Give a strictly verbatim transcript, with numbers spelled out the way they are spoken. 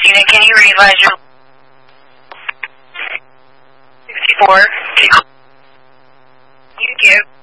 Tina, can you revise your sixty-four? You give